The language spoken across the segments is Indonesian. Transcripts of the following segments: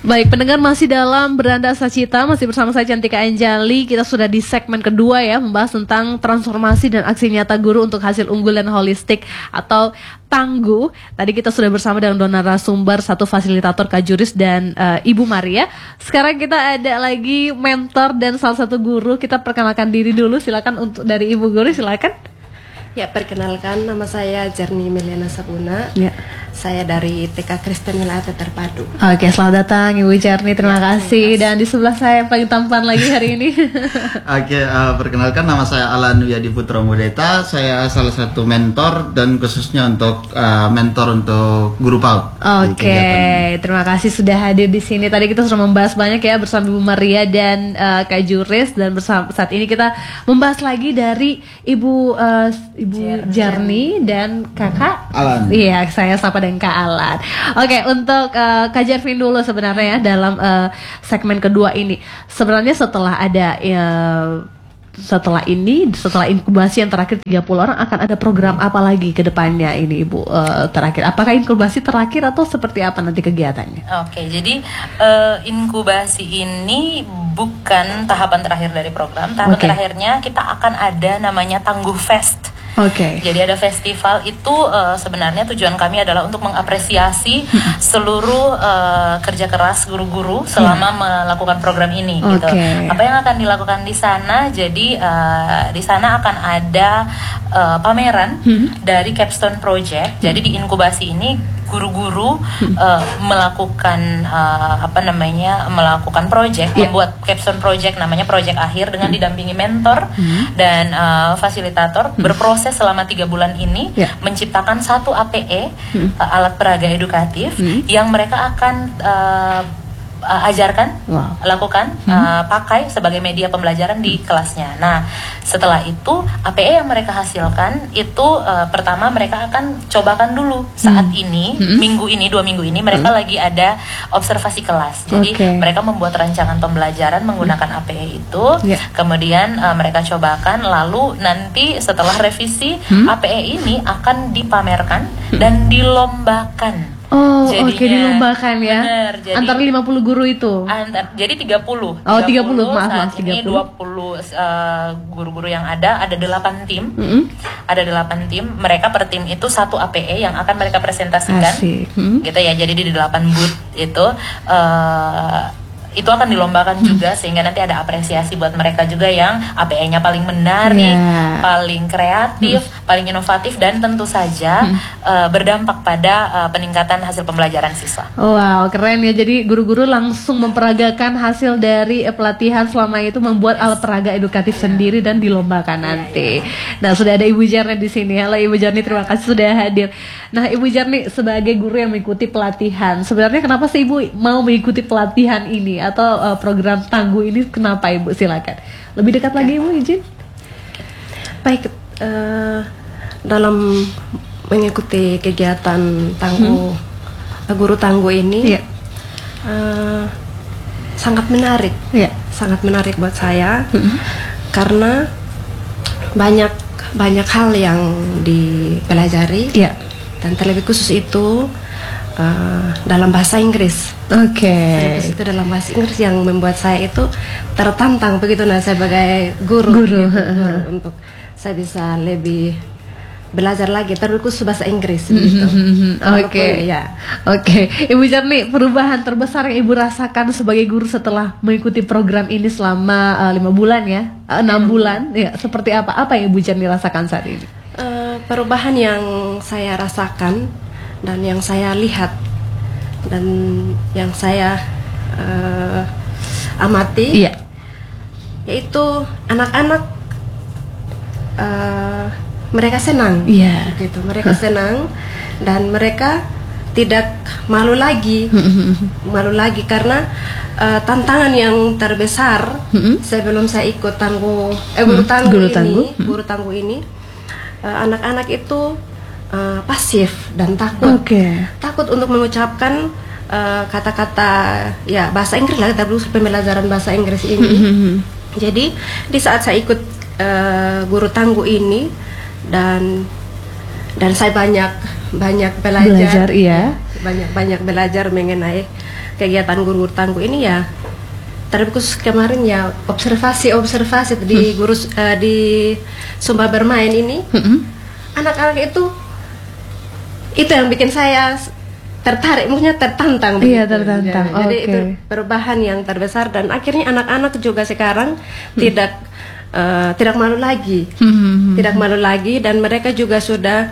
Baik, pendengar masih dalam Beranda Sacita, masih bersama saya Cantika Anjali. Kita sudah di segmen kedua ya, membahas tentang transformasi dan aksi nyata guru untuk hasil unggul dan holistik atau Tangguh. Tadi kita sudah bersama dengan dua narasumber, satu fasilitator Kak Juris dan Ibu Maria. Sekarang kita ada lagi mentor dan salah satu guru. Kita perkenalkan diri dulu, silakan untuk dari Ibu Guru, silakan. Ya, perkenalkan, nama saya Jerni Meliana Sabuna. Ya. Saya dari TK Kristen Wilayah Terpadu. Oke, selamat datang Ibu Jerni, terima kasih. Dan di sebelah saya yang paling tampan lagi hari ini. Oke, perkenalkan, nama saya Alan Wiyadi Putra Mudeta. Saya salah satu mentor dan khususnya untuk mentor untuk guru PAUD. Oke, terima kasih sudah hadir di sini. Tadi kita sudah membahas banyak ya bersama Ibu Maria dan Kak Juris, dan bersama saat ini kita membahas lagi dari Ibu Jerni dan Kakak Alan. Iya, saya sapa dengan Kak Alan. Oke, untuk Kak Jervin dulu sebenarnya ya dalam segmen kedua ini. Sebenarnya setelah ada setelah inkubasi yang terakhir 30 orang, akan ada program apa lagi ke depannya ini Ibu terakhir? Apakah inkubasi terakhir atau seperti apa nanti kegiatannya? Oke, jadi inkubasi ini bukan tahapan terakhir dari program. Tahapan terakhirnya kita akan ada namanya Tangguh Fest. Jadi ada festival itu, sebenarnya tujuan kami adalah untuk mengapresiasi seluruh kerja keras guru-guru selama melakukan program ini. Gitu. Apa yang akan dilakukan di sana? Jadi di sana akan ada pameran dari Capstone Project. Jadi di inkubasi ini guru-guru melakukan melakukan project, membuat Capstone Project, namanya project akhir, dengan didampingi mentor dan fasilitator, berproses selama 3 bulan ini menciptakan satu APE, alat peraga edukatif, yang mereka akan ajarkan, lakukan, pakai sebagai media pembelajaran di kelasnya. Nah, setelah itu APE yang mereka hasilkan itu pertama mereka akan cobakan dulu saat ini, minggu ini, 2 minggu ini mereka lagi ada observasi kelas. Jadi mereka membuat rancangan pembelajaran menggunakan APE itu, kemudian mereka cobakan, lalu nanti setelah revisi APE ini akan dipamerkan dan dilombakan. Dilombakan ya. Bener, jadi antara 50 guru itu. Jadi 30. 30, maaf, saat ini 20 guru-guru yang ada 8 tim. Ada 8 tim. Mereka per tim itu satu APE yang akan mereka presentasikan. Gitu ya. Jadi di 8 booth itu akan dilombakan juga, sehingga nanti ada apresiasi buat mereka juga yang APE-nya paling menarik, paling kreatif, paling inovatif, dan tentu saja berdampak pada peningkatan hasil pembelajaran siswa. Wow, keren ya. Jadi guru-guru langsung memperagakan hasil dari pelatihan selama itu, membuat alat peraga edukatif sendiri dan dilombakan nanti. Nah, sudah ada Ibu Jerni di sini. Halo Ibu Jerni, terima kasih sudah hadir. Nah, Ibu Jerni sebagai guru yang mengikuti pelatihan, sebenarnya kenapa sih Ibu mau mengikuti pelatihan ini atau program Tangguh ini? Kenapa Ibu? Silakan. Lebih dekat lagi Ibu, izin. Baik, dalam mengikuti kegiatan Tangguh, guru Tangguh ini sangat menarik, sangat menarik buat saya, karena banyak hal yang dipelajari, dan terlebih khusus itu dalam bahasa Inggris. Itu dalam bahasa Inggris yang membuat saya itu tertantang begitu, nah sebagai guru untuk saya bisa lebih belajar lagi, terkhusus bahasa Inggris begitu. Ibu Jerni, perubahan terbesar yang Ibu rasakan sebagai guru setelah mengikuti program ini selama 5 bulan ya, 6 bulan ya, seperti apa? Apa yang Ibu Jerni rasakan saat ini? Perubahan yang saya rasakan dan yang saya lihat dan yang saya amati, yaitu anak-anak mereka senang, gitu. Mereka senang dan mereka tidak malu lagi, karena tantangan yang terbesar sebelum saya ikut guru tangguh ini, anak-anak itu pasif dan takut untuk mengucapkan kata-kata bahasa Inggris lah, terus pembelajaran bahasa Inggris ini. Jadi di saat saya ikut guru Tangguh ini, dan saya banyak belajar, banyak belajar mengenai kegiatan guru tangguh ini ya, terlebih khusus kemarin ya observasi di guru di Sumba Bermain ini, anak-anak itu yang bikin saya tertarik, maksudnya tertantang. Iya, tertantang. Ya, jadi itu perubahan yang terbesar, dan akhirnya anak-anak juga sekarang tidak malu lagi, tidak malu lagi, dan mereka juga sudah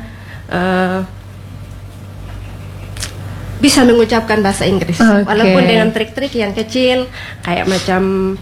bisa mengucapkan bahasa Inggris, walaupun dengan trik-trik yang kecil, kayak macam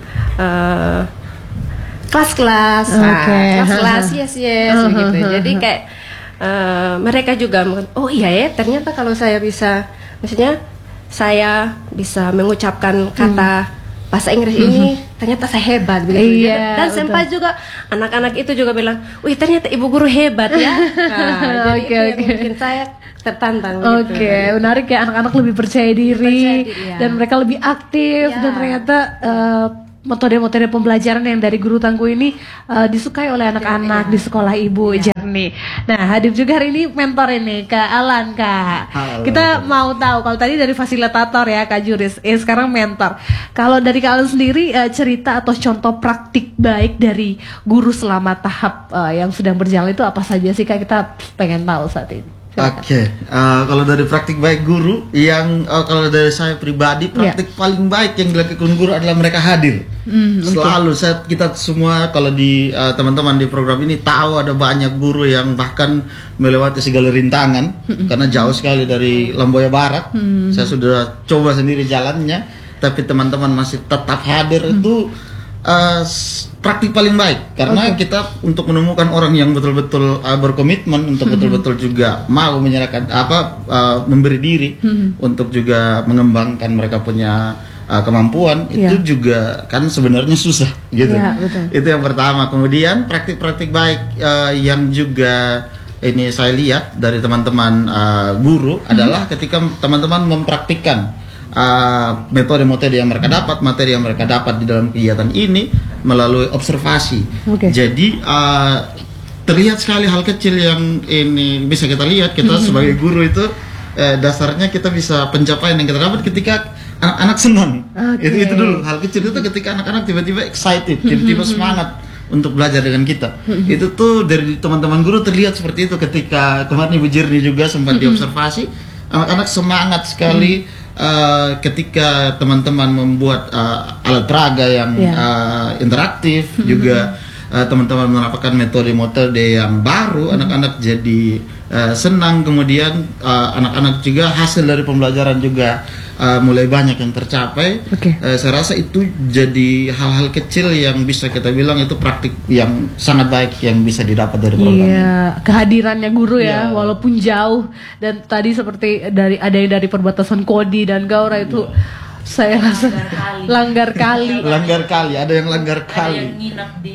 kelas-kelas, yes, begitu. Jadi kayak mereka juga, oh iya ya, ternyata kalau saya bisa, maksudnya saya bisa mengucapkan kata bahasa Inggris ini, ternyata saya hebat begitu. Iya, dan sempat juga anak-anak itu juga bilang, wih ternyata ibu guru hebat ya. Nah, jadi itu yang bikin saya tertantang. Menarik ya, anak-anak lebih percaya diri, dan mereka lebih aktif, dan ternyata metode-metode pembelajaran yang dari guru tangguh ini disukai oleh anak-anak di sekolah Ibu Jernih. Nah, hadir juga hari ini mentor ini Kak Alan, Kak. Halo. Kita mau tahu, kalau tadi dari fasilitator ya Kak Juris, sekarang mentor. Kalau dari Kak Alan sendiri, cerita atau contoh praktik baik dari guru selama tahap yang sedang berjalan itu apa saja sih Kak? Kita pengen tahu saat ini. Kalau dari praktik baik guru, yang kalau dari saya pribadi, praktik paling baik yang dilakukan guru adalah mereka hadir. Selalu kita semua kalau di teman-teman di program ini tahu ada banyak guru yang bahkan melewati segala rintangan karena jauh sekali dari Lamboya Barat. Saya sudah coba sendiri jalannya, tapi teman-teman masih tetap hadir. Itu praktik paling baik, karena kita untuk menemukan orang yang betul-betul berkomitmen untuk betul-betul juga mau menyerahkan memberi diri untuk juga mengembangkan mereka punya kemampuan, itu juga kan sebenarnya susah gitu. Itu yang pertama. Kemudian praktik-praktik baik yang juga ini saya lihat dari teman-teman guru adalah ketika teman-teman mempraktikkan metode-metode yang mereka dapat, materi yang mereka dapat di dalam kegiatan ini melalui observasi. Jadi terlihat sekali hal kecil yang ini bisa kita lihat. Kita sebagai guru itu dasarnya kita bisa pencapaian yang kita dapat ketika anak-anak senang. Itu dulu hal kecil itu, ketika anak-anak tiba-tiba excited, tiba-tiba semangat untuk belajar dengan kita. Itu tuh dari teman-teman guru terlihat seperti itu. Ketika kemarin Ibu Jernih juga sempat diobservasi, anak-anak semangat sekali. Ketika teman-teman membuat alat peraga yang interaktif, juga teman-teman menerapkan metode-metode yang baru, anak-anak jadi senang. Kemudian anak-anak juga hasil dari pembelajaran juga mulai banyak yang tercapai. Saya rasa itu jadi hal-hal kecil yang bisa kita bilang itu praktik yang sangat baik yang bisa didapat dari program ini. Kehadirannya guru walaupun jauh, dan tadi seperti dari perbatasan Kodi dan Gaura itu saya rasa langgar kali, ada yang langgar kali. Ada yang nginap di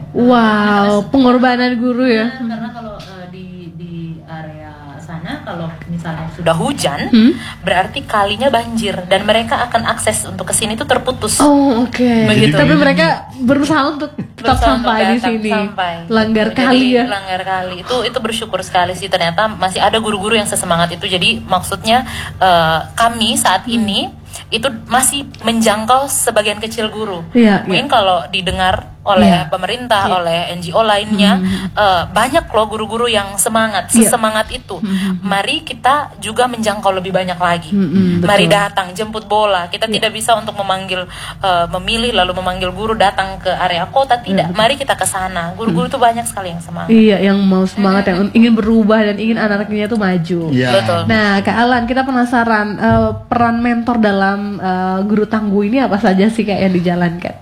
pengorbanan guru ya. Karena kalau di area sana kalau misalnya sudah hujan, berarti kalinya banjir dan mereka akan akses untuk ke sini itu terputus. Begitu. Tapi mereka berusaha untuk tetap sampai di sini. Langgar kali ya. Langgar kali itu bersyukur sekali sih, ternyata masih ada guru-guru yang sesemangat itu. Jadi maksudnya kami saat ini itu masih menjangkau sebagian kecil guru. Mungkin kalau didengar oleh pemerintah, oleh NGO lainnya, banyak loh guru-guru yang sesemangat itu. Mari kita juga menjangkau lebih banyak lagi. Mari datang, jemput bola. Kita tidak bisa untuk memilih lalu memanggil guru datang ke area kota, tidak. Mari kita ke sana. Guru-guru itu banyak sekali yang semangat. Yang mau semangat, yang ingin berubah dan ingin anak-anaknya itu maju. Betul. Nah, Kak Alan, kita penasaran peran mentor dalam guru tangguh ini apa saja sih Kak yang dijalankan?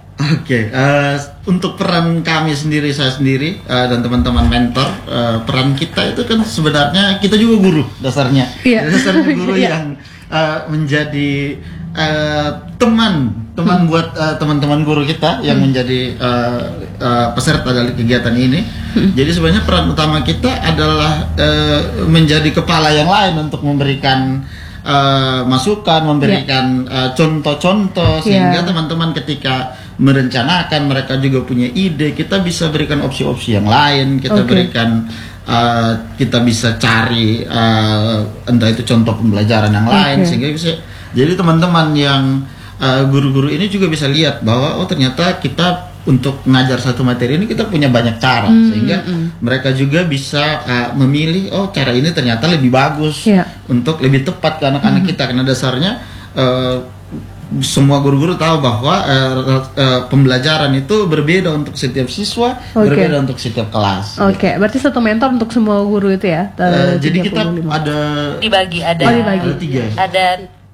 Untuk peran kami sendiri, saya sendiri dan teman-teman mentor, peran kita itu kan sebenarnya kita juga guru dasarnya. Dasarnya guru yang menjadi teman buat teman-teman guru kita yang menjadi peserta dari kegiatan ini. Jadi sebenarnya peran utama kita adalah menjadi kepala yang lain untuk memberikan masukan, memberikan contoh-contoh, sehingga teman-teman ketika merencanakan, mereka juga punya ide, kita bisa berikan opsi-opsi yang lain, kita berikan kita bisa cari entah itu contoh pembelajaran yang lain, sehingga bisa Jadi teman-teman yang guru-guru ini juga bisa lihat bahwa ternyata kita untuk mengajar satu materi ini kita punya banyak cara, sehingga mereka juga bisa memilih cara ini ternyata lebih bagus untuk lebih tepat ke anak-anak kita, karena dasarnya semua guru-guru tahu bahwa pembelajaran itu berbeda untuk setiap siswa, berbeda untuk setiap kelas. Berarti satu mentor untuk semua guru itu ya? Jadi kita ada dibagi. Ada 3. Ada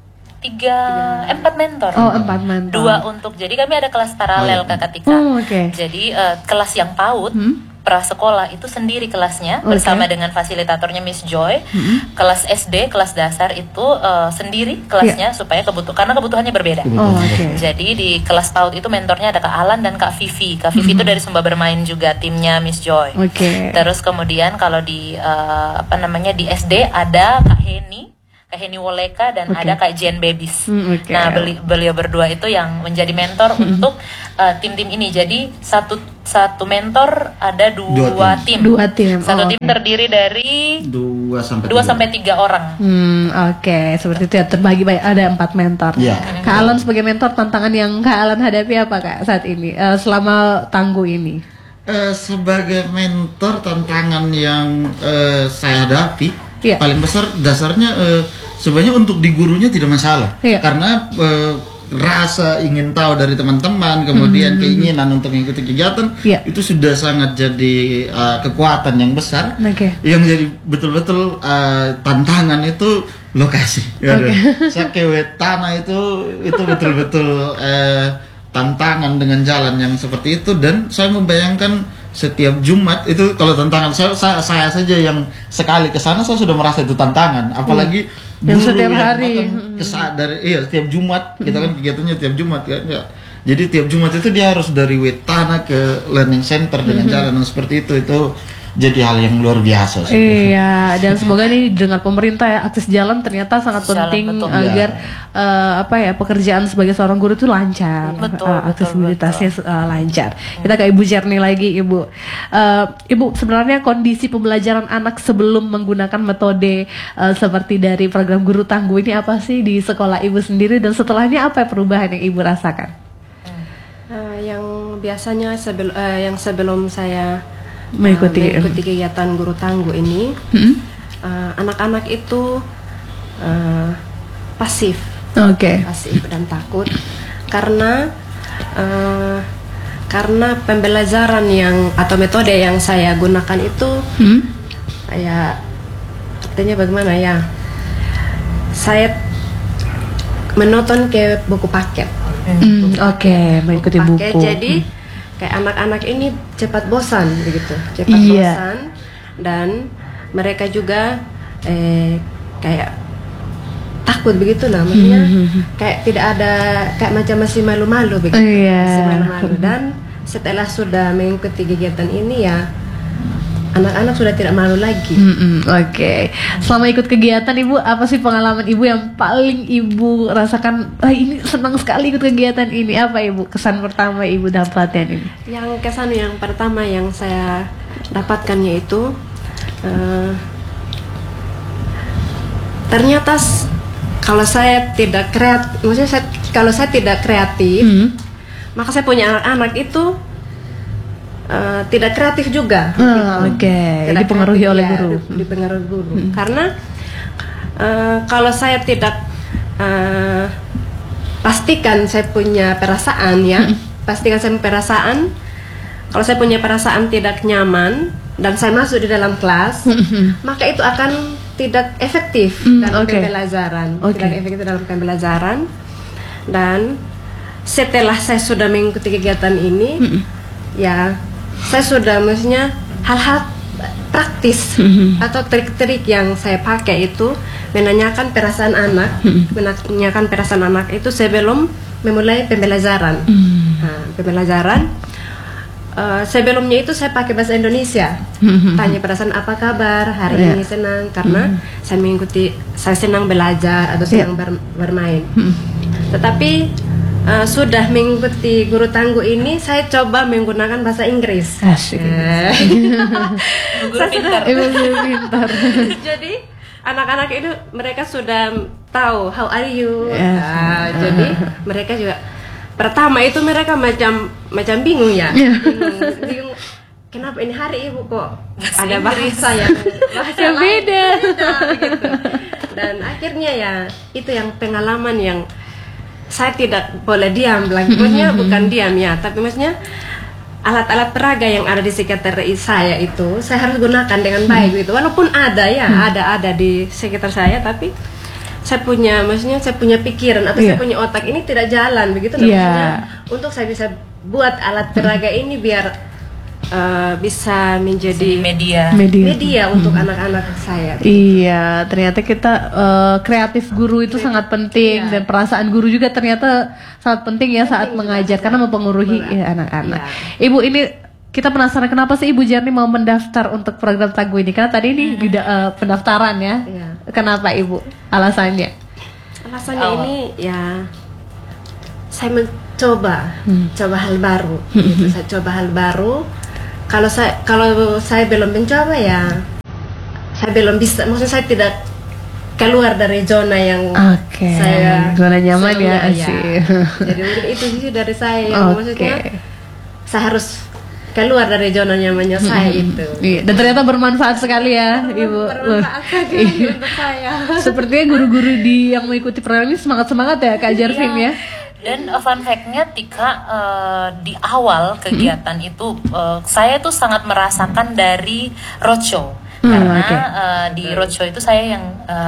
4 mentor. 4 mentor. 2 untuk, jadi kami ada kelas paralel Kakak Tika. Jadi kelas yang PAUD prasekolah itu sendiri kelasnya bersama dengan fasilitatornya Miss Joy. Kelas SD, kelas dasar itu sendiri kelasnya supaya karena kebutuhannya berbeda. Jadi di kelas PAUD itu mentornya ada Kak Alan dan Kak Vivi. Kak Vivi itu dari Sumba Bermain juga, timnya Miss Joy. Terus kemudian kalau di di SD ada Kak Heni Woleka dan ada Kak Jen Babies. Nah, beliau berdua itu yang menjadi mentor untuk tim-tim ini. Jadi satu mentor ada dua tim. Satu tim terdiri dari 2 sampai 3 orang. Seperti itu ya, terbagi ada 4 mentor. Kak Alan sebagai mentor, tantangan yang Kak Alan hadapi apa Kak saat ini selama tangguh ini? Sebagai mentor, tantangan yang saya hadapi paling besar dasarnya sebenarnya untuk di gurunya tidak masalah, karena rasa ingin tahu dari teman-teman, kemudian keinginan untuk mengikuti kegiatan itu sudah sangat jadi kekuatan yang besar. Yang jadi betul-betul tantangan itu lokasi. Sakewet tanah itu betul-betul tantangan dengan jalan yang seperti itu, dan saya membayangkan setiap Jumat itu kalau tantangan saya saja yang sekali ke sana saya sudah merasa itu tantangan, apalagi yang setiap hari setiap Jumat kita kan kegiatannya tiap Jumat ya. Jadi tiap Jumat itu dia harus dari Wetana ke Learning Center dengan jalan yang seperti itu jadi hal yang luar biasa sih. Dan semoga nih dengan pemerintah ya, akses jalan ternyata sangat penting agar pekerjaan sebagai seorang guru itu lancar, aksesibilitasnya lancar. Kita ke Ibu Jerni lagi, Ibu. Ibu, sebenarnya kondisi pembelajaran anak sebelum menggunakan metode seperti dari program Guru Tangguh ini apa sih di sekolah Ibu sendiri, dan setelahnya apa perubahan yang Ibu rasakan? Yang biasanya sebelum saya mengikuti kegiatan Guru Tangguh ini, anak-anak itu pasif dan takut karena pembelajaran atau metode yang saya gunakan itu artinya bagaimana ya, saya menonton ke buku paket. Mengikuti buku. Jadi kayak anak-anak ini cepat bosan begitu, bosan, dan mereka juga kayak takut begitu namanya, kayak tidak ada, kayak macam masih malu-malu begitu, masih malu-malu. Dan setelah sudah mengikuti kegiatan ini ya, anak-anak sudah tidak malu lagi. Selama ikut kegiatan Ibu, apa sih pengalaman Ibu yang paling Ibu rasakan? Ini senang sekali ikut kegiatan ini. Apa Ibu kesan pertama Ibu dalam pelatihan ini? Yang kesan yang pertama yang saya dapatkan yaitu ternyata kalau saya tidak kreatif, maksudnya kalau saya tidak kreatif, maka saya punya anak-anak itu tidak kreatif juga. Dipengaruhi oleh guru. Dipengaruhi guru. Karena kalau saya tidak pastikan saya punya perasaan ya, pastikan saya punya perasaan. Kalau saya punya perasaan tidak nyaman dan saya masuk di dalam kelas, maka itu akan tidak efektif dalam pembelajaran. Tidak efektif dalam pembelajaran. Dan setelah saya sudah mengikuti kegiatan ini, ya saya sudah maksudnya hal-hal praktis atau trik-trik yang saya pakai itu menanyakan perasaan anak, itu sebelum memulai pembelajaran. Pembelajaran sebelumnya itu saya pakai bahasa Indonesia, tanya perasaan apa kabar hari ini, senang karena saya senang belajar atau senang bermain. Tetapi sudah mengikuti Guru Tangguh ini, saya coba menggunakan bahasa Inggris. Asik. Guru pintar. Guru pintar. Jadi anak-anak itu mereka sudah tahu how are you. Jadi mereka juga pertama itu mereka macam bingung ya. Bingung kenapa ini hari ibu kok ada bahasa yang beda gitu. Dan akhirnya ya itu yang pengalaman yang saya tidak boleh diam lagi. Maksudnya bukan diam ya, tapi maksudnya alat-alat peraga yang ada di sekitar saya itu saya harus gunakan dengan baik gitu. Walaupun ada ya, ada di sekitar saya, tapi saya punya pikiran atau saya punya otak ini tidak jalan begitu. Maksudnya untuk saya bisa buat alat peraga ini biar bisa menjadi media untuk anak-anak saya. Iya, ternyata kita kreatif guru itu sangat penting dan perasaan guru juga ternyata sangat penting ya saat mengajar karena mempengaruhi anak-anak. Ibu, ini kita penasaran kenapa sih Ibu Jerni mau mendaftar untuk program Tangguh ini? Karena tadi ini pendaftaran ya. Kenapa Ibu? Alasannya? Alasannya ini ya saya mencoba hal baru. Gitu. Saya coba hal baru. Kalau saya belum mencoba ya saya belum bisa, maksudnya saya tidak keluar dari zona yang saya zona nyaman ya. Jadi mungkin itu sih dari saya yang maksudnya saya harus keluar dari zona nyamannya saya itu. Dan ternyata bermanfaat sekali ya Ibu. Bermanfaat sekali untuk saya. Sepertinya guru-guru yang mengikuti program ini semangat ya Kak Jervin ya. Dan fun fact-nya Tika, di awal kegiatan itu saya tuh sangat merasakan dari roadshow karena di roadshow itu saya yang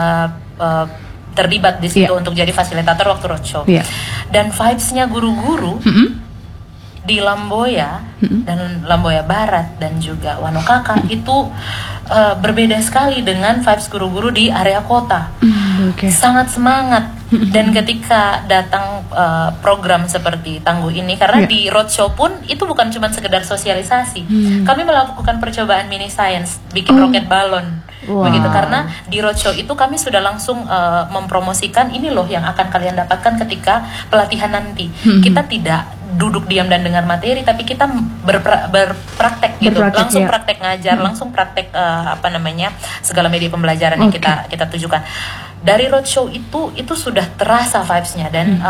terlibat di situ untuk jadi fasilitator waktu roadshow. Dan vibes-nya guru-guru di Lamboya dan Lamboya Barat dan juga Wanokaka itu berbeda sekali dengan vibes guru-guru di area kota. Sangat semangat. Dan ketika datang program seperti Tangguh ini, karena di roadshow pun itu bukan cuma sekedar sosialisasi. Kami melakukan percobaan mini science, bikin roket balon. Begitu, karena di roadshow itu kami sudah langsung mempromosikan ini loh yang akan kalian dapatkan ketika pelatihan nanti. Kita tidak duduk diam dan dengar materi, tapi kita berpraktek gitu, langsung praktek ngajar, langsung praktek segala media pembelajaran yang kita tujukan. Dari roadshow itu sudah terasa vibes-nya dan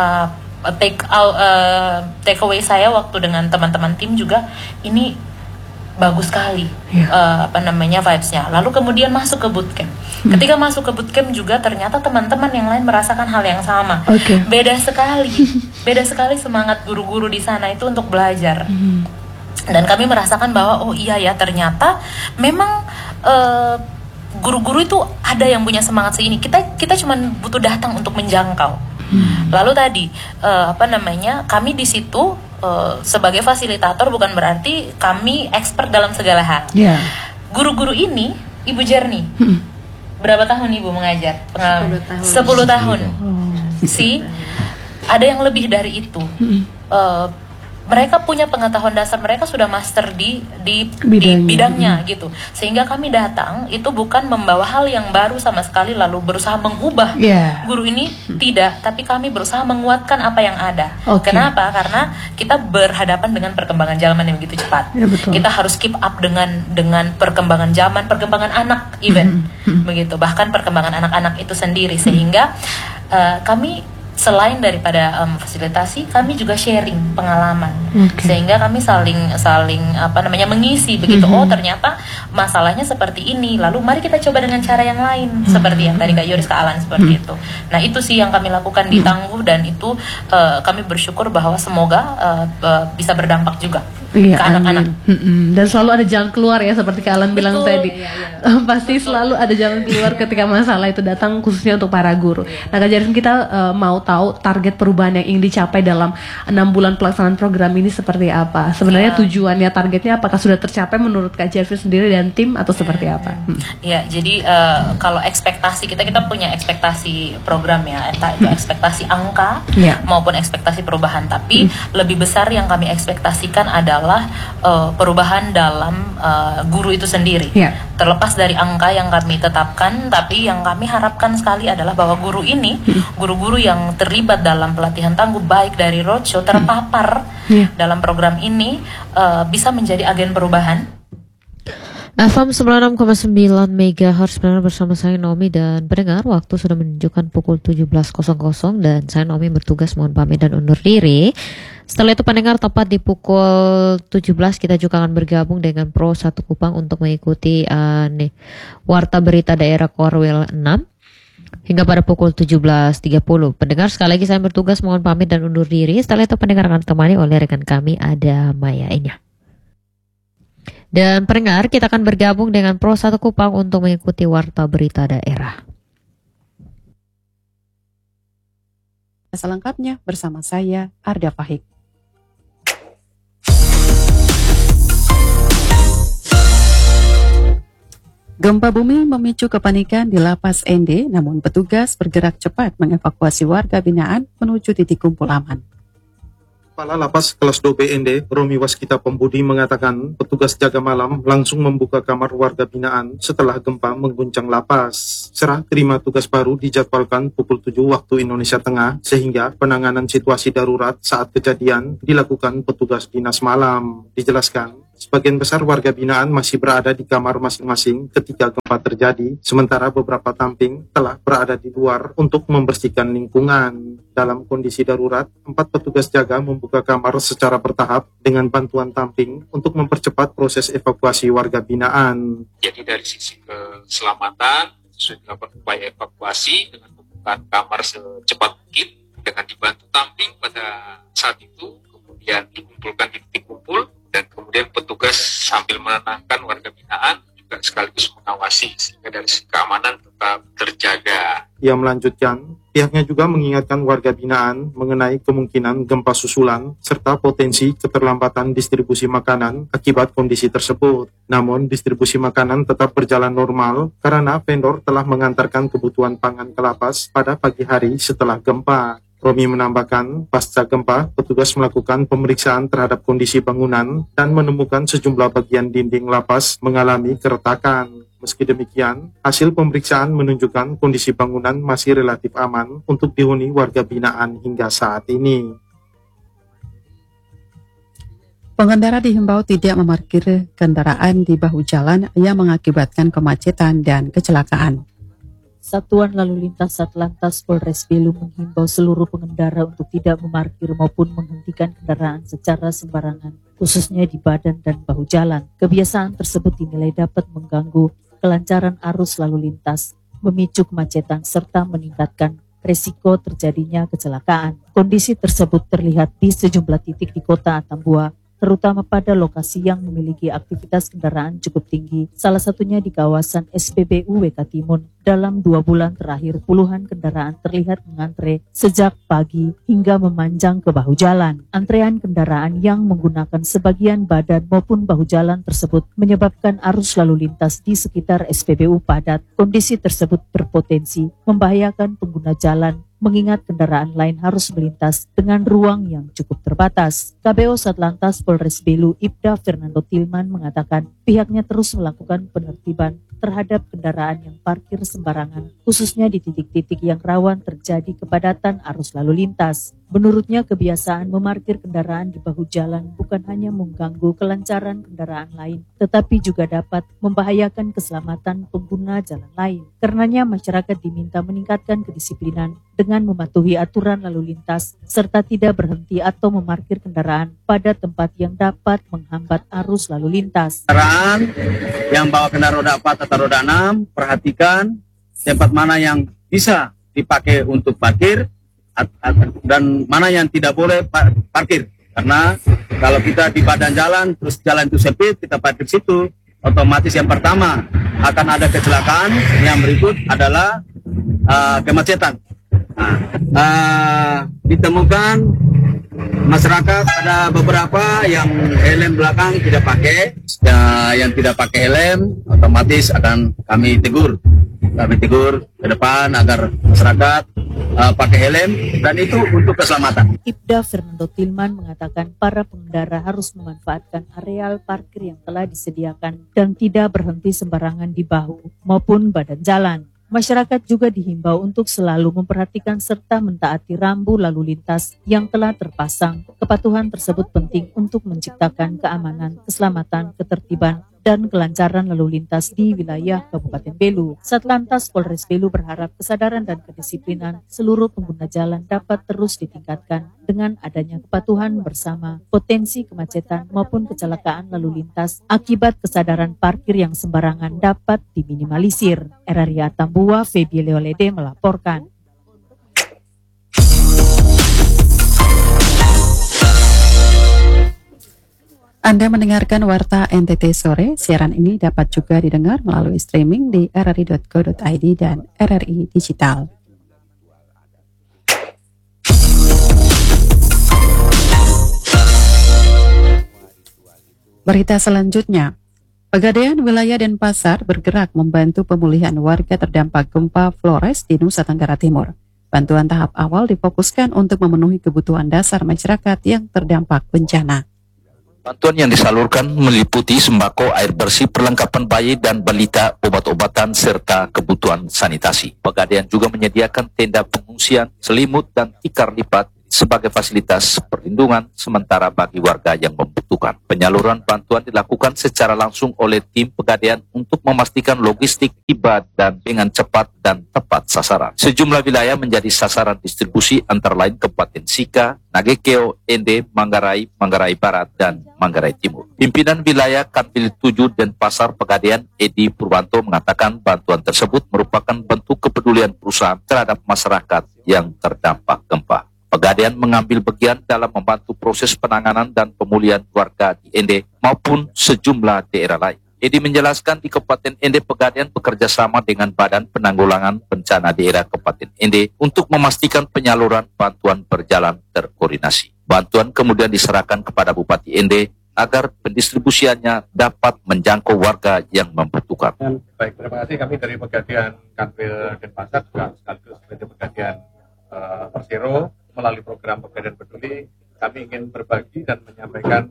take away saya waktu dengan teman-teman tim juga ini bagus sekali vibes-nya. Lalu kemudian masuk ke bootcamp. Ketika masuk ke bootcamp juga ternyata teman-teman yang lain merasakan hal yang sama. Beda sekali semangat guru-guru di sana itu untuk belajar. Dan kami merasakan bahwa oh iya ya ternyata memang guru-guru itu ada yang punya semangat segini. Kita cuma butuh datang untuk menjangkau. Lalu tadi kami di situ sebagai fasilitator bukan berarti kami expert dalam segala hal. Guru-guru ini, Ibu Jerni, berapa tahun Ibu mengajar? 10 tahun. Ada yang lebih dari itu. Mereka punya pengetahuan dasar, mereka sudah master di bidangnya gitu. Sehingga kami datang itu bukan membawa hal yang baru sama sekali lalu berusaha mengubah guru ini, tidak, tapi kami berusaha menguatkan apa yang ada. Kenapa? Karena kita berhadapan dengan perkembangan zaman yang begitu cepat. Kita harus keep up dengan perkembangan zaman, perkembangan anak even begitu, bahkan perkembangan anak-anak itu sendiri. Sehingga kami selain daripada fasilitasi, kami juga sharing pengalaman, sehingga kami saling mengisi begitu. Oh ternyata masalahnya seperti ini, lalu mari kita coba dengan cara yang lain, seperti yang tadi Kak Yoris, Kak Alan seperti itu. Nah itu sih yang kami lakukan di Tangguh, dan itu kami bersyukur bahwa semoga bisa berdampak juga ke anak-anak. Dan selalu ada jalan keluar ya, seperti Kak Alan bilang tadi. Pasti selalu ada jalan keluar ketika masalah itu datang, khususnya untuk para guru. Nah Kak Jervin, kita mau tahu target perubahan yang ingin dicapai dalam 6 bulan pelaksanaan program ini seperti apa? Sebenarnya tujuannya, targetnya apakah sudah tercapai menurut Kak Jervin sendiri dan tim atau seperti apa? Ya, jadi kalau ekspektasi kita punya ekspektasi program ya, entah itu ekspektasi angka maupun ekspektasi perubahan. Tapi lebih besar yang kami ekspektasikan adalah perubahan dalam guru itu sendiri. Terlepas dari angka yang kami tetapkan, tapi yang kami harapkan sekali adalah bahwa guru ini, guru-guru yang terlibat dalam pelatihan Tangguh baik dari roadshow terpapar dalam program ini bisa menjadi agen perubahan. FM 96,9 MHz bersama saya Naomi dan pendengar, waktu sudah menunjukkan pukul 17.00 dan saya Naomi bertugas mohon pamit dan undur diri. Setelah itu pendengar, tepat di pukul 17 kita juga akan bergabung dengan Pro 1 Kupang untuk mengikuti Warta Berita Daerah Korwil 6 hingga pada pukul 17.30. Pendengar, sekali lagi saya bertugas mohon pamit dan undur diri. Setelah itu pendengar akan ditemani oleh rekan kami ada Maya Enya. Dan pendengar, kita akan bergabung dengan Pro 1 Kupang untuk mengikuti Warta Berita Daerah. Selengkapnya bersama saya, Arda Fahik. Gempa bumi memicu kepanikan di Lapas ND, namun petugas bergerak cepat mengevakuasi warga binaan menuju titik kumpul aman. Kepala Lapas Kelas 2 BND, Romi Waskita Pembudi mengatakan petugas jaga malam langsung membuka kamar warga binaan setelah gempa mengguncang lapas. Serah terima tugas baru dijadwalkan pukul 7 waktu Indonesia Tengah, sehingga penanganan situasi darurat saat kejadian dilakukan petugas dinas malam. Dijelaskan, sebagian besar warga binaan masih berada di kamar masing-masing ketika gempa terjadi, sementara beberapa tamping telah berada di luar untuk membersihkan lingkungan. Dalam kondisi darurat, 4 petugas jaga membuka kamar secara bertahap dengan bantuan tamping untuk mempercepat proses evakuasi warga binaan. Jadi dari sisi keselamatan, sudah dilakukan upaya evakuasi dengan membuka kamar secepat mungkin dengan dibantu tamping pada saat itu, kemudian dikumpulkan di titik kumpul, dan kemudian petugas sambil menenangkan warga binaan juga sekaligus mengawasi sehingga dari sisi keamanan tetap terjaga. Ia melanjutkan, pihaknya juga mengingatkan warga binaan mengenai kemungkinan gempa susulan serta potensi keterlambatan distribusi makanan akibat kondisi tersebut. Namun distribusi makanan tetap berjalan normal karena vendor telah mengantarkan kebutuhan pangan ke lapas pada pagi hari setelah gempa. Romi menambahkan, pasca gempa, petugas melakukan pemeriksaan terhadap kondisi bangunan dan menemukan sejumlah bagian dinding lapas mengalami keretakan. Meski demikian, hasil pemeriksaan menunjukkan kondisi bangunan masih relatif aman untuk dihuni warga binaan hingga saat ini. Pengendara dihimbau tidak memarkir kendaraan di bahu jalan yang mengakibatkan kemacetan dan kecelakaan. Satuan Lalu Lintas Satlantas Polres Belu menghimbau seluruh pengendara untuk tidak memarkir maupun menghentikan kendaraan secara sembarangan, khususnya di badan dan bahu jalan. Kebiasaan tersebut dinilai dapat mengganggu kelancaran arus lalu lintas, memicu kemacetan, serta meningkatkan resiko terjadinya kecelakaan. Kondisi tersebut terlihat di sejumlah titik di Kota Atambua, terutama pada lokasi yang memiliki aktivitas kendaraan cukup tinggi, salah satunya di kawasan SPBU WK Timun. Dalam 2 bulan terakhir, puluhan kendaraan terlihat mengantre sejak pagi hingga memanjang ke bahu jalan. Antrean kendaraan yang menggunakan sebagian badan maupun bahu jalan tersebut menyebabkan arus lalu lintas di sekitar SPBU padat. Kondisi tersebut berpotensi membahayakan pengguna jalan, mengingat kendaraan lain harus melintas dengan ruang yang cukup terbatas. KBO Satlantas Polres Belu, Ibda Fernando Tilman mengatakan pihaknya terus melakukan penertiban terhadap kendaraan yang parkir sembarangan, khususnya di titik-titik yang rawan terjadi kepadatan arus lalu lintas. Menurutnya, kebiasaan memarkir kendaraan di bahu jalan bukan hanya mengganggu kelancaran kendaraan lain, tetapi juga dapat membahayakan keselamatan pengguna jalan lain. Karenanya, masyarakat diminta meningkatkan kedisiplinan dengan mematuhi aturan lalu lintas, serta tidak berhenti atau memarkir kendaraan pada tempat yang dapat menghambat arus lalu lintas. Kendaraan yang bawa kendaraan roda 4 atau roda 6, perhatikan tempat mana yang bisa dipakai untuk parkir dan mana yang tidak boleh parkir. Karena kalau kita di badan jalan, terus jalan itu sempit, kita parkir situ, otomatis yang pertama akan ada kecelakaan, yang berikut adalah kemacetan. Ditemukan masyarakat ada beberapa yang helm belakang tidak pakai, yang tidak pakai helm otomatis akan kami tegur ke depan agar masyarakat pakai helm, dan itu untuk keselamatan. Ibda Fernando Tilman mengatakan para pengendara harus memanfaatkan areal parkir yang telah disediakan dan tidak berhenti sembarangan di bahu maupun badan jalan. Masyarakat juga dihimbau untuk selalu memperhatikan serta mentaati rambu lalu lintas yang telah terpasang. Kepatuhan tersebut penting untuk menciptakan keamanan, keselamatan, ketertiban, dan kelancaran lalu lintas di wilayah Kabupaten Belu. Satlantas Polres Belu berharap kesadaran dan kedisiplinan seluruh pengguna jalan dapat terus ditingkatkan dengan adanya kepatuhan bersama. Potensi kemacetan maupun kecelakaan lalu lintas akibat kesadaran parkir yang sembarangan dapat diminimalisir. RRI Atambua, Febi Leolede melaporkan. Anda mendengarkan Warta NTT Sore. Siaran ini dapat juga didengar melalui streaming di rri.co.id dan RRI Digital. Berita selanjutnya, Pegadaian Wilayah Denpasar bergerak membantu pemulihan warga terdampak gempa Flores di Nusa Tenggara Timur. Bantuan tahap awal difokuskan untuk memenuhi kebutuhan dasar masyarakat yang terdampak bencana. Bantuan yang disalurkan meliputi sembako, air bersih, perlengkapan bayi dan balita, obat-obatan, serta kebutuhan sanitasi. Pegadaian juga menyediakan tenda pengungsian, selimut, dan tikar lipat sebagai fasilitas perlindungan sementara bagi warga yang membutuhkan. Penyaluran bantuan dilakukan secara langsung oleh tim Pegadaian untuk memastikan logistik tiba dan dengan cepat dan tepat sasaran. Sejumlah wilayah menjadi sasaran distribusi antara lain Kabupaten Sika, Nagekeo, Ende, Manggarai, Manggarai Barat, dan Manggarai Timur. Pimpinan wilayah Kanwil 7 Denpasar Pegadaian, Edi Purwanto, mengatakan bantuan tersebut merupakan bentuk kepedulian perusahaan terhadap masyarakat yang terdampak gempa. Pegadaian mengambil bagian dalam membantu proses penanganan dan pemulihan warga di Ende maupun sejumlah daerah lain. Edi menjelaskan di Kabupaten Ende Pegadaian bekerja sama dengan Badan Penanggulangan Bencana Daerah Kabupaten Ende untuk memastikan penyaluran bantuan berjalan terkoordinasi. Bantuan kemudian diserahkan kepada Bupati Ende agar pendistribusiannya dapat menjangkau warga yang membutuhkan. Baik, terima kasih. Kami dari Pegadaian Kanwil Denpasar juga sekaligus dari Pegadaian Persero melalui program Pegadaian Peduli, kami ingin berbagi dan menyampaikan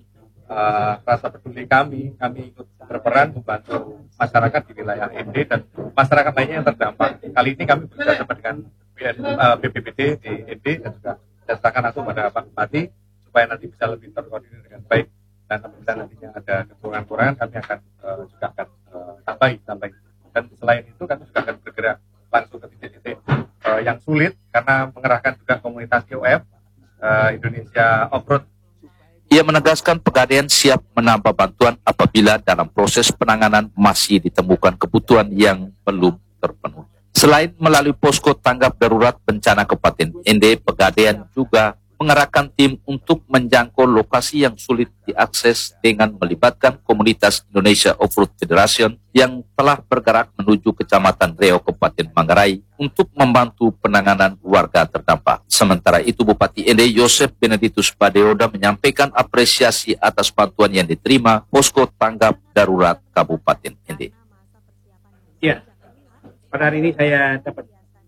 rasa peduli kami ikut berperan membantu masyarakat di wilayah ND dan masyarakat lainnya yang terdampak. Kali ini kami bekerjasama dengan BPBD di ND dan juga serahkan langsung pada Pak Bupati supaya nanti bisa lebih terkoordinir dengan baik, dan apabila nantinya ada kekurangan-kekurangan kami akan juga akan tambah. Dan selain itu kami juga akan bergerak langsung ke titik-titik yang sulit karena mengerahkan juga komunitas IOF Indonesia Off-Road. Ia menegaskan Pegadaian siap menambah bantuan apabila dalam proses penanganan masih ditemukan kebutuhan yang belum terpenuhi. Selain melalui posko tanggap darurat bencana Kabupaten Ende, Pegadaian juga mengerahkan tim untuk menjangkau lokasi yang sulit diakses dengan melibatkan komunitas Indonesia Off-Road Federation yang telah bergerak menuju Kecamatan Reo, Kabupaten Manggarai untuk membantu penanganan warga terdampak. Sementara itu, Bupati Ende Yosef Benedictus Badeoda menyampaikan apresiasi atas bantuan yang diterima posko tanggap darurat Kabupaten Ende. Ya, pada hari ini saya dapat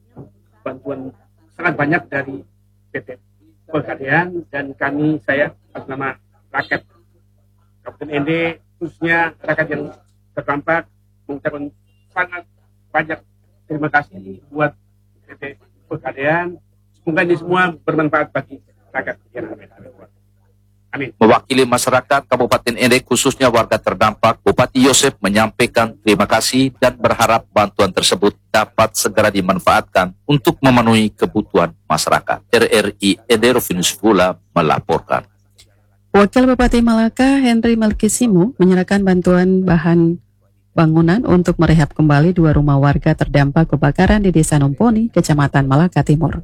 bantuan sangat banyak dari PT Pegadaian dan saya atas nama rakyat Kabupaten Ende, khususnya rakyat yang terdampak, mengucapkan sangat banyak terima kasih buat PT Pegadaian. Semoga ini semua bermanfaat bagi rakyat yang ada. Amin. Mewakili masyarakat Kabupaten Ende, khususnya warga terdampak, Bupati Yosef menyampaikan terima kasih dan berharap bantuan tersebut dapat segera dimanfaatkan untuk memenuhi kebutuhan masyarakat. RRI Ende Rovinus Fula melaporkan. Wakil Bupati Malaka Henry Melkisimu menyerahkan bantuan bahan bangunan untuk merehab kembali 2 rumah warga terdampak kebakaran di Desa Numponi, Kecamatan Malaka Timur.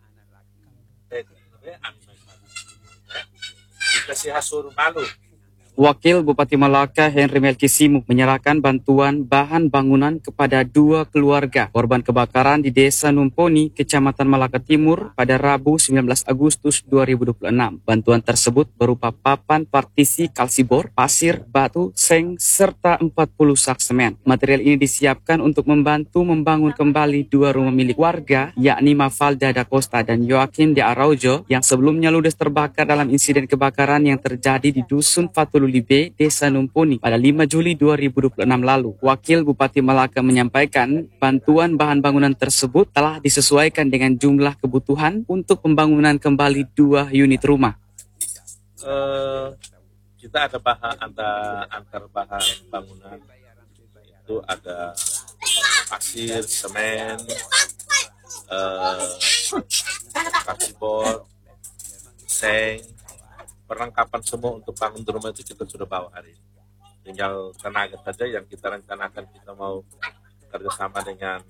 Wakil Bupati Malaka Henry Melkisimu menyerahkan bantuan bahan bangunan kepada 2 keluarga korban kebakaran di Desa Numponi, Kecamatan Malaka Timur pada Rabu 19 Agustus 2026. Bantuan tersebut berupa papan partisi kalsibor, pasir, batu, seng, serta 40 sak semen. Material ini disiapkan untuk membantu membangun kembali 2 rumah milik warga, yakni Mafalda da Costa dan Joaquin de Araujo, yang sebelumnya ludes terbakar dalam insiden kebakaran yang terjadi di Dusun Fatululi B, Desa Numponi pada 5 Juli 2026 lalu. Wakil Bupati Malaka menyampaikan bantuan bahan bangunan tersebut telah disesuaikan dengan jumlah kebutuhan untuk pembangunan kembali 2 unit rumah. kita ada bahan, antar bahan bangunan itu ada pasir, semen, kasibor, seng, perlengkapan semua untuk bangun rumah itu kita sudah bawa hari ini. Tinggal tenaga saja yang kita rencanakan, kita mau kerjasama dengan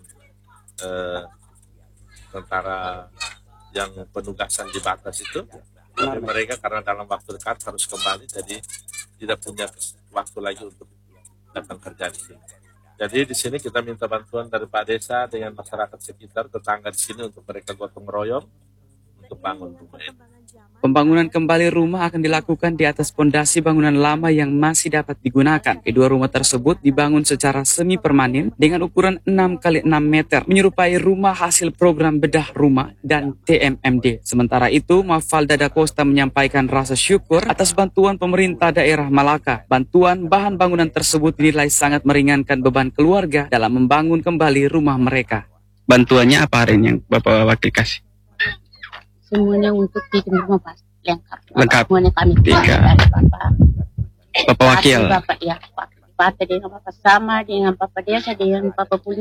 tentara yang penugasan di batas itu. Jadi mereka karena dalam waktu dekat harus kembali, jadi tidak punya waktu lagi untuk datang kerja di sini. Jadi di sini kita minta bantuan dari Pak Desa dengan masyarakat sekitar, tetangga di sini untuk mereka gotong royong untuk bangun rumah ini. Pembangunan kembali rumah akan dilakukan di atas pondasi bangunan lama yang masih dapat digunakan. Kedua rumah tersebut dibangun secara semi permanen dengan ukuran 6 x 6 meter, menyerupai rumah hasil program bedah rumah dan TMMD. Sementara itu, Mafalda Da Costa menyampaikan rasa syukur atas bantuan pemerintah daerah Malaka. Bantuan bahan bangunan tersebut dinilai sangat meringankan beban keluarga dalam membangun kembali rumah mereka. Bantuannya apa hari ini yang Bapak Wakil kasih? Semuanya untuk bikin rumah pasti lengkap. Semuanya kami Tiga. dari Bapak Wakil. Bapak ya, Bapak dengan Bapak sama dengan Bapak Desa dengan Bapak Punya.